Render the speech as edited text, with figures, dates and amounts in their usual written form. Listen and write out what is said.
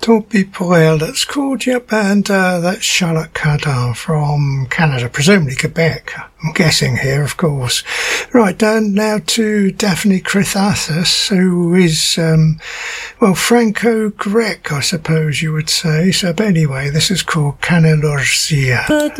Tant pis pour elle, that's called, yep, and that's Charlotte Cardin from Canada, presumably Quebec, I'm guessing here, of course. Right, down now to Daphne Crithathus, who is, Franco-Grec, I suppose you would say. So, but anyway, this is called Canelorsia.